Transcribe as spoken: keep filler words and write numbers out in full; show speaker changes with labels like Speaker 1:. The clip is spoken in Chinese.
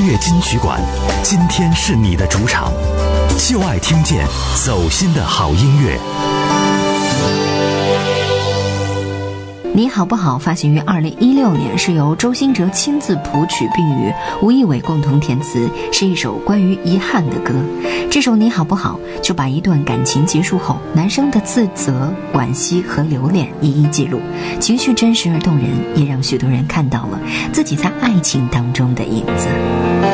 Speaker 1: 乐金曲馆，今天是你的主场，就爱听见走心的好音乐。
Speaker 2: 你好不好发行于二零一六年，是由周兴哲亲自谱曲并与吴亦伟共同填词，是一首关于遗憾的歌。这首你好不好就把一段感情结束后男生的自责、惋惜和留恋一一记录，情绪真实而动人，也让许多人看到了自己在爱情当中的影子。